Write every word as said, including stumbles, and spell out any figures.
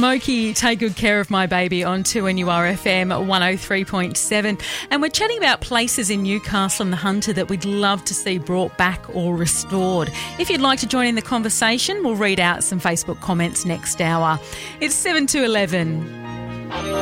Smokey, Take Good Care of My Baby on two N U R F M one oh three point seven. And we're chatting about places in Newcastle and the Hunter that we'd love to see brought back or restored. If you'd like to join in the conversation, we'll read out some Facebook comments next hour. It's seven to eleven.